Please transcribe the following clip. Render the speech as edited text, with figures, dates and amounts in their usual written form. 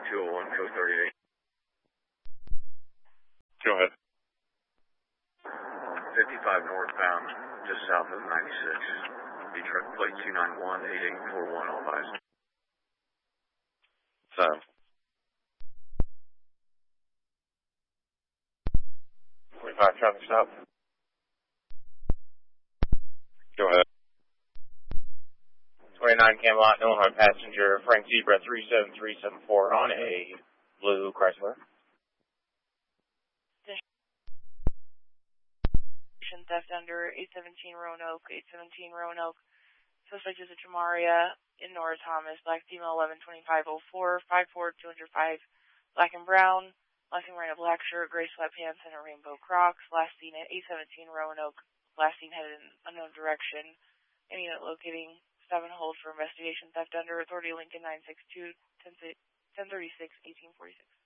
201, code 38. Go ahead. 55 northbound, just south of 96. Detroit plate 291-8841, all eyes. Sam. 45 traffic stop. Go ahead. 29 Camelot, Illinois passenger, Frank Zebra 37374 on a blue Chrysler. Theft under 817 Roanoke, 817 Roanoke. Suspect is a Jamaria in Nora Thomas, black female 112504, 54205, black and brown, last seen wearing a black shirt, gray sweatpants, and a rainbow Crocs. Last seen at 817 Roanoke, last seen headed in unknown direction. Any unit locating, stop and hold for investigation. Theft under, authority Lincoln 962, 1036, 1846.